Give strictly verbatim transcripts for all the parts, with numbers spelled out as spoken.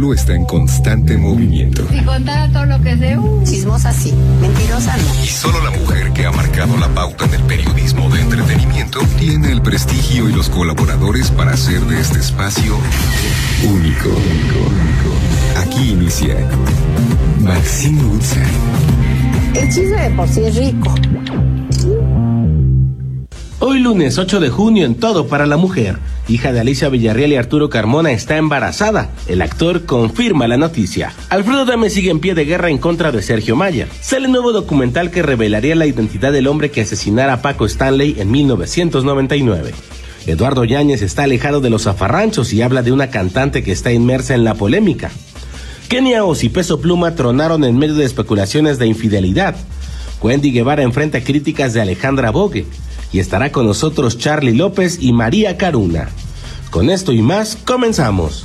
espectáculo está en constante movimiento. Si contara todo lo que sé, uh, chismosa sí, mentirosa no. Y solo la mujer que ha marcado la pauta en el periodismo de entretenimiento tiene el prestigio y los colaboradores para hacer de este espacio único. Aquí inicia Maxine Woodside. El chisme de por sí es rico. Hoy lunes ocho de junio en Todo para la Mujer. Hija de Alicia Villarreal y Arturo Carmona está embarazada. El actor confirma la noticia. Alfredo Adame sigue en pie de guerra en contra de Sergio Mayer. Sale nuevo documental que revelaría la identidad del hombre que asesinara a Paco Stanley en mil novecientos noventa y nueve. Eduardo Yáñez está alejado de los zafarranchos y habla de una cantante que está inmersa en la polémica. Kenia Oz y Peso Pluma tronaron en medio de especulaciones de infidelidad. Wendy Guevara enfrenta críticas de Alejandra Bogue. Y estará con nosotros Charly López y María Caruna. Con esto y más, comenzamos.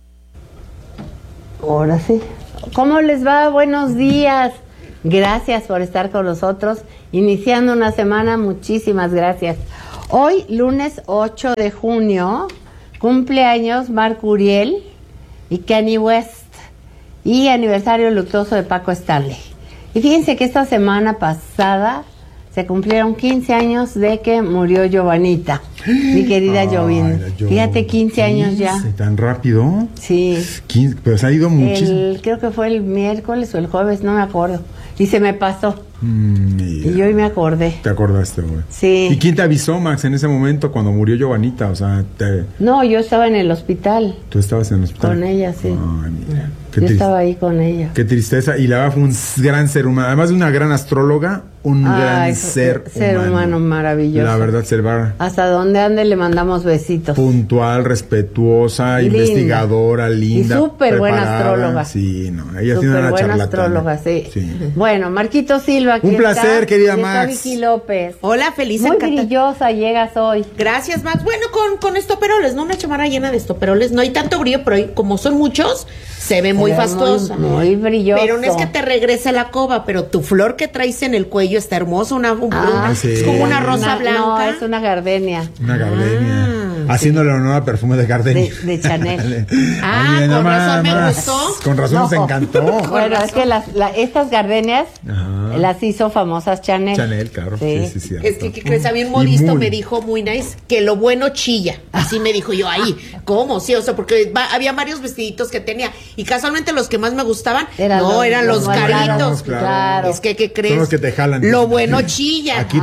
Ahora sí. ¿Cómo les va? Buenos días. Gracias por estar con nosotros. Iniciando una semana, muchísimas gracias. Hoy, lunes ocho de junio, cumpleaños Marc Uriel y Kanye West. Y aniversario luctuoso de Paco Stanley. Y fíjense que esta semana pasada se cumplieron quince años de que murió Giovanita, mi querida Jovin. Fíjate, quince años ya. ¿Tan rápido? Sí. quince, pero se ha ido muchísimo. El, creo que fue el miércoles o el jueves, no me acuerdo. Y se me pasó. Mm, y hoy me acordé. ¿Te acordaste, güey? Sí. ¿Y quién te avisó, Max, en ese momento cuando murió Giovanita? O sea, te... No, yo estaba en el hospital. ¿Tú estabas en el hospital? Con ella, sí. Ay, mira. Qué yo triste. Estaba ahí con ella. Qué tristeza. Y la verdad fue un gran ser humano. Además de una gran astróloga, un Ay, gran ser humano. Ser humano maravilloso. La verdad, Selvar. Hasta donde ande le mandamos besitos. Puntual, respetuosa, linda. Investigadora, linda. Y súper buena astróloga. Sí, no. Ella tiene una buena charlatana. astróloga, sí. sí. Bueno, Marquito Silva. Un placer, está, querida y Max. Está Vicky López. Hola, feliz Muy encanta. brillosa llegas hoy. Gracias, Max. Bueno, con, con estoperoles, no una chamarra llena de estoperoles. No hay tanto brillo, pero como son muchos, se ve muy fastuosa. Muy, muy brilloso. Pero no es que te regrese la coba, pero tu flor que traes en el cuello está hermosa. Una, un, ah, una sí. es como una rosa una, blanca. No, es una gardenia. Una gardenia. Ah, haciéndole sí. honor al perfume de gardenia. De, de Chanel. ah, Ay, con más, razón me más. gustó. Con razón no. nos encantó. Bueno, es que las, la, estas gardenias Ajá. las hizo famosas Chanel. Chanel, claro. Sí, sí, sí. Es que, ¿qué crees? Había un modisto me dijo muy nice que lo bueno chilla. Así me dijo yo, ahí, ¿cómo? Sí, o sea, porque va, había varios vestiditos que tenía. Y casualmente los que más me gustaban, Eran no, los, eran los, los caritos. Claro. Claro. Es que, ¿qué crees? Son los que te jalan. Lo bueno chilla. Aquí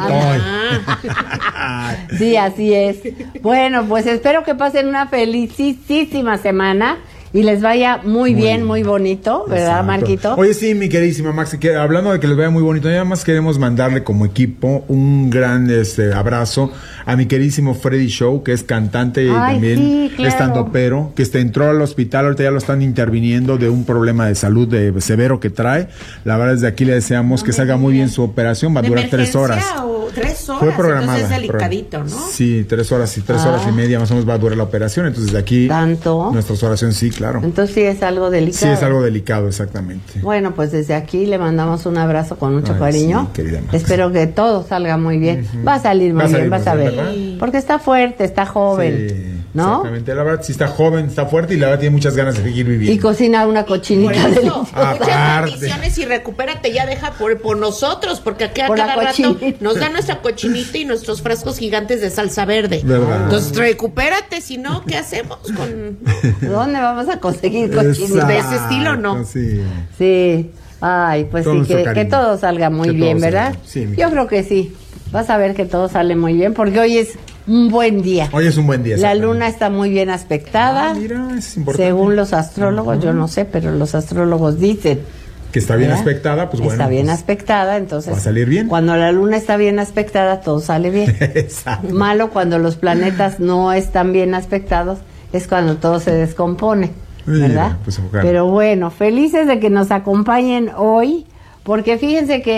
ah. estoy. Sí, así es. Bueno, pues espero que pasen una felicísima semana y les vaya muy, muy bien, bien, muy bonito, ¿verdad, Exacto. Marquito? Oye, sí, mi queridísima Maxi, que hablando de que les vaya muy bonito, nada más queremos mandarle como equipo un gran este, abrazo a mi queridísimo Freddy Show, que es cantante y Ay, también sí, claro. estandopero, que este, entró al hospital, ahorita ya lo están interviniendo de un problema de salud de, severo que trae. La verdad, desde aquí le deseamos no que salga muy bien su operación, va a durar tres horas. O tres horas, fue programada. Entonces es delicadito, ¿no? Sí, tres horas y tres ah. horas y media más o menos va a durar la operación, entonces de aquí ¿Tanto? nuestras oraciones, sí, claro. Entonces sí es algo delicado. Sí, es algo delicado, exactamente. Bueno, pues desde aquí le mandamos un abrazo con mucho Ay, cariño. Sí, querida Max. Espero que todo salga muy bien. Uh-huh. Va a salir muy va a salir bien, vas a ver. Bien, porque está fuerte, está joven. Sí, ¿no? Exactamente, la verdad sí está joven, está fuerte y la verdad tiene muchas ganas de seguir viviendo. Y cocina una cochinita de Aparte. Muchas bendiciones y recupérate, ya deja por, por nosotros, porque aquí a por cada rato nos da nuestra cochinita y nuestros frascos gigantes de salsa verde. ¿Verdad? Entonces recupérate, si no, ¿qué hacemos con...? ¿Dónde vamos a conseguir cochinita? De ese estilo, ¿no? Sí. Sí. Ay, pues todo sí, que, que todo salga muy que bien, ¿verdad? Sí, Yo creo que sí. Vas a ver que todo sale muy bien, porque hoy es un buen día. Hoy es un buen día. La luna está muy bien aspectada. Ah, mira, es importante. Según los astrólogos, uh-huh. yo no sé, pero los astrólogos dicen que está bien ¿verdad? aspectada, pues bueno. Está bien pues, aspectada, entonces. Va a salir bien. Cuando la luna está bien aspectada, todo sale bien. Exacto. Malo cuando los planetas no están bien aspectados, es cuando todo se descompone, ¿verdad? Pues, pero bueno, felices de que nos acompañen hoy, porque fíjense que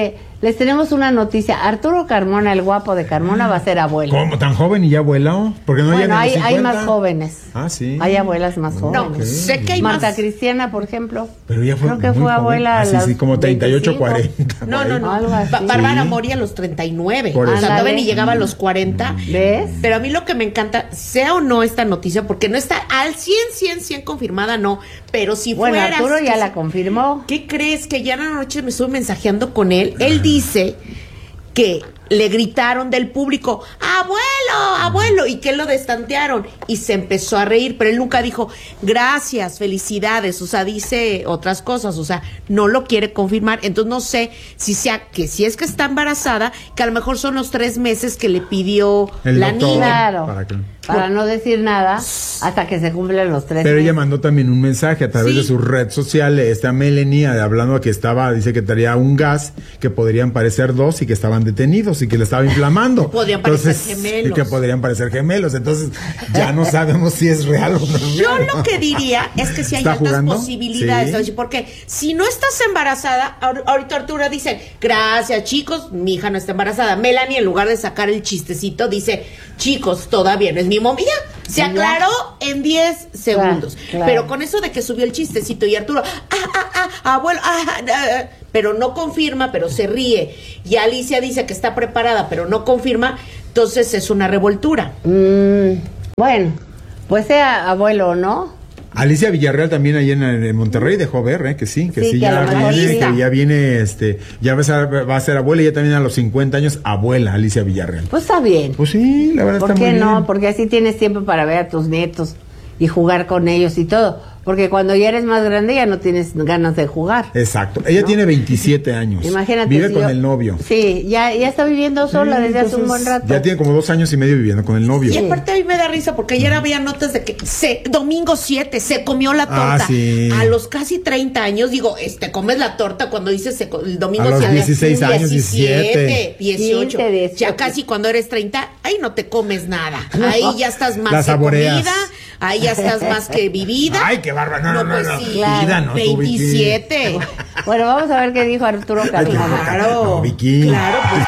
les tenemos una noticia. Arturo Carmona, el guapo de Carmona, va a ser abuelo. ¿Cómo? ¿Tan joven y ya abuelo? Porque no bueno, llega a hay, los hay cincuenta. más jóvenes. Ah, sí. Hay abuelas más jóvenes. No, sé que hay Marta más. Cristiana, por ejemplo. Pero ya fue Creo que muy fue joven. abuela Ah, a sí, las sí, como treinta y ocho, veinticinco. cuarenta. No, no, no. Algo así. Ba- Bárbara Sí. Mori a los treinta y nueve. Por O eso. sea, todavía Ándale. ni llegaba a los cuarenta. ¿Ves? Pero a mí lo que me encanta, sea o no esta noticia, porque no está al cien, cien, cien confirmada, no. Pero si Bueno, fuera... Arturo ya que la si- confirmó. ¿Qué crees? Que ya en la noche me estuve mensajeando con él. Él dice que le gritaron del público, abuelo, abuelo, y que lo destantearon, y se empezó a reír, pero él nunca dijo, gracias, felicidades, o sea, dice otras cosas, o sea, no lo quiere confirmar, entonces no sé si sea que si es que está embarazada, que a lo mejor son los tres meses que le pidió El la doctor. niña. Claro. ¿Para qué? Para no decir nada hasta que se cumplen los tres Pero ella meses. mandó también un mensaje a través Sí. de su red social, esta Melanie, hablando que estaba, dice que traía un gas, que podrían parecer dos y que estaban detenidos y que le estaba inflamando. Podrían parecer gemelos. Y que podrían parecer gemelos. Entonces, ya no sabemos si es real o no es Yo real. lo que diría es que si hay ¿Está altas jugando? posibilidades, Sí. ¿sabes? Porque si no estás embarazada, ahor- ahorita Arturo dice, gracias chicos, mi hija no está embarazada. Melanie, en lugar de sacar el chistecito, dice, chicos, todavía no es mi momia. Se Ya. aclaró en diez segundos. claro. Pero con eso de que subió el chistecito y Arturo, ah, ah, ah, abuelo, ah, ah, ah, pero no confirma, pero se ríe. Y Alicia dice que está preparada, pero no confirma, entonces es una revoltura. Mm, bueno, pues sea abuelo o no. Alicia Villarreal también ahí en, en Monterrey dejó ver, ¿eh? Que sí, que Sí, sí, que a ya lo mejor viene, sí. que ya viene, este, ya va a ser, va a ser abuela y ya también a los cincuenta años, abuela, Alicia Villarreal. Pues está bien. Pues sí, la verdad ¿Por está qué muy no? bien. Porque así tienes tiempo para ver a tus nietos y jugar con ellos y todo. Porque cuando ya eres más grande ya no tienes ganas de jugar. Exacto. Ella ¿No? tiene veintisiete años. Imagínate. Vive si con yo- el novio. Sí, ya, ya está viviendo sola Sí, desde hace un entonces, buen rato. Ya tiene como dos años y medio viviendo con el novio. Y aparte a mí me da risa porque ayer había notas de que se, domingo siete se comió la Ah, torta. sí. A los casi treinta años, digo, este comes la torta cuando dices se co- el domingo A los siete. dieciséis años, diecisiete, dieciocho. quince, dieciocho. Ya casi cuando eres treinta, ahí no te comes nada. Ahí ya estás más La que saboreas. comida, ahí ya estás más que vivida. Ay, qué bárbaro. No, no, no, pues no. sí. Claro. Vida, no, tú, Vicky. veintisiete. Bueno, vamos a ver qué dijo Arturo Carmona. Claro. No, Vicky. Claro, pues.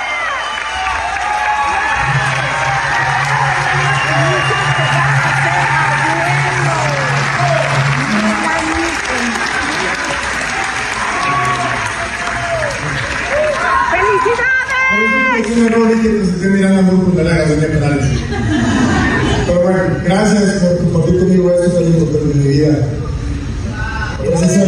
Es un error que nos esté mirando por la Academia Penal. Pero bueno, gracias por compartir conmigo esto tan importante de mi vida. Gracias a